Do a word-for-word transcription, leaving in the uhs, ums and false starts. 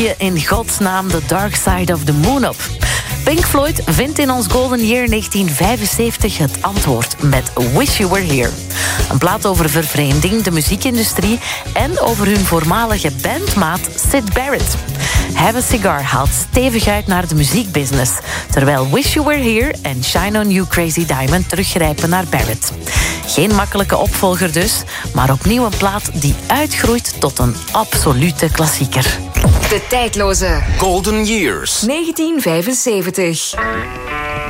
je in godsnaam The Dark Side of the Moon op? Pink Floyd vindt in ons Golden Year negentien vijfenzeventig het antwoord met Wish You Were Here. Een plaat over vervreemding, de muziekindustrie en over hun voormalige bandmaat Syd Barrett. Have a Cigar haalt stevig uit naar de muziekbusiness, terwijl Wish You Were Here en Shine On You Crazy Diamond teruggrijpen naar Barrett. Geen makkelijke opvolger dus, maar opnieuw een plaat die uitgroeit tot een absolute klassieker. De tijdloze Golden Years negentien vijfenzeventig.